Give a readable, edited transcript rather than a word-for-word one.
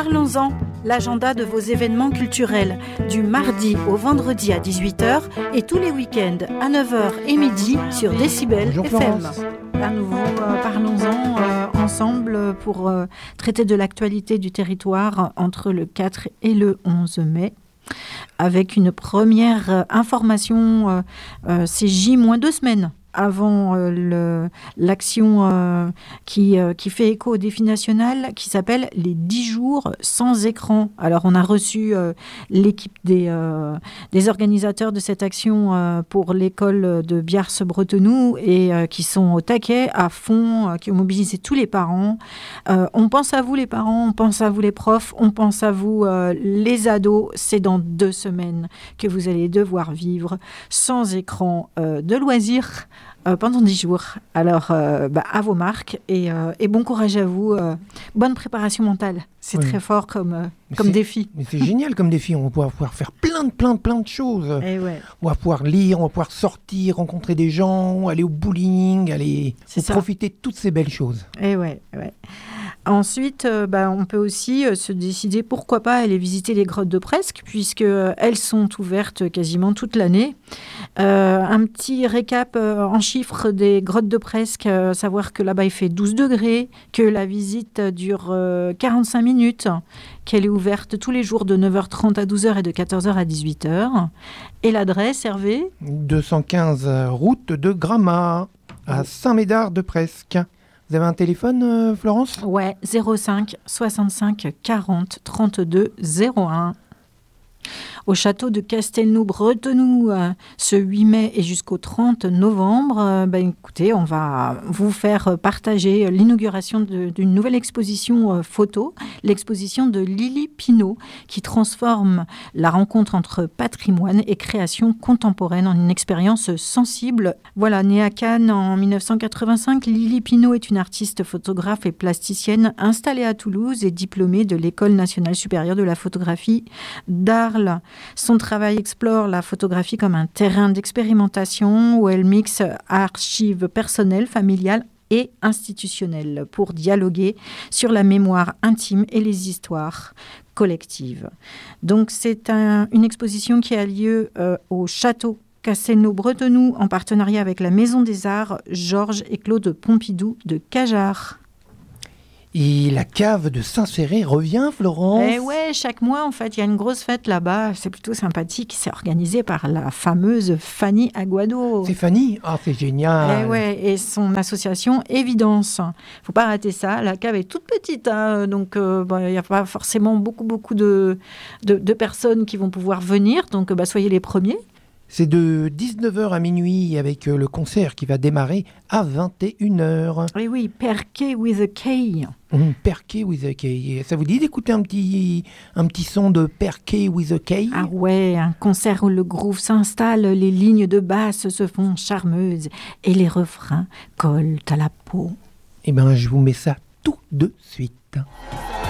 Parlons-en, l'agenda de vos événements culturels, du mardi au vendredi à 18h et tous les week-ends à 9h et midi sur Décibel Bonjour FM. Florence. À nouveau, parlons-en ensemble pour traiter de l'actualité du territoire entre le 4 et le 11 mai. Avec une première information, c'est J-2 semaines avant l'action qui fait écho au défi national qui s'appelle les 10 jours sans écran. Alors on a reçu l'équipe des organisateurs de cette action pour l'école de Biars-Bretenoux et qui sont au taquet, à fond, qui ont mobilisé tous les parents. On pense à vous les parents, on pense à vous les profs, on pense à vous les ados. C'est dans 2 semaines que vous allez devoir vivre sans écran de loisirs pendant 10 jours. Alors, à vos marques et bon courage à vous. Bonne préparation mentale. C'est très fort comme défi. Mais c'est génial comme défi. On va pouvoir faire plein de choses. Et ouais. On va pouvoir lire, on va pouvoir sortir, rencontrer des gens, aller au bowling, profiter de toutes ces belles choses. Et ouais. Ensuite, on peut aussi se décider, pourquoi pas, aller visiter les grottes de Presque, puisqu'elles sont ouvertes quasiment toute l'année. Un petit récap en chiffres des grottes de Presque, savoir que là-bas il fait 12 degrés, que la visite dure 45 minutes, qu'elle est ouverte tous les jours de 9h30 à 12h et de 14h à 18h. Et l'adresse, Hervé ? 215 route de Gramat, à Saint-Médard de Presque. Vous avez un téléphone, Florence ? Ouais, 05 65 40 32 01. Au château de Castelnau-Bretenoux, ce 8 mai et jusqu'au 30 novembre. Écoutez, on va vous faire partager l'inauguration d'une nouvelle exposition photo, l'exposition de Lily Pinault, qui transforme la rencontre entre patrimoine et création contemporaine en une expérience sensible. Voilà, née à Cannes en 1985, Lily Pinault est une artiste photographe et plasticienne installée à Toulouse et diplômée de l'École nationale supérieure de la photographie d'Arles. Son travail explore la photographie comme un terrain d'expérimentation où elle mixe archives personnelles, familiales et institutionnelles pour dialoguer sur la mémoire intime et les histoires collectives. Donc c'est une exposition qui a lieu au château Castelnau-Bretenoux en partenariat avec la Maison des Arts Georges et Claude Pompidou de Cajarc. Et la cave de Saint-Céré revient, Florence ? Eh ouais, chaque mois, en fait, il y a une grosse fête là-bas. C'est plutôt sympathique. C'est organisé par la fameuse Fanny Aguado. C'est Fanny ? Ah, c'est génial. Eh ouais, et son association Évidence. Faut pas rater ça. La cave est toute petite, hein, donc il n'y a pas forcément beaucoup de personnes qui vont pouvoir venir. Donc, soyez les premiers. C'est de 19h à minuit avec le concert qui va démarrer à 21h. Et oui, Perquet with a K. Perquet with a K. Ça vous dit d'écouter un petit son de Perquet with a K ? Ah ouais, un concert où le groove s'installe, les lignes de basse se font charmeuses et les refrains collent à la peau. Eh bien, je vous mets ça tout de suite.